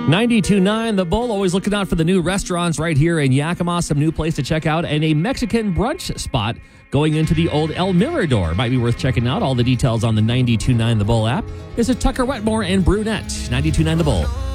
92.9 The Bull, always looking out for the new restaurants right here in Yakima. Some new place to check out and a Mexican brunch spot going into the old El Mirador. Might be worth checking out. All the details on the 92.9 The Bull app. This is Tucker Wetmore and Brunette. 92.9 The Bull.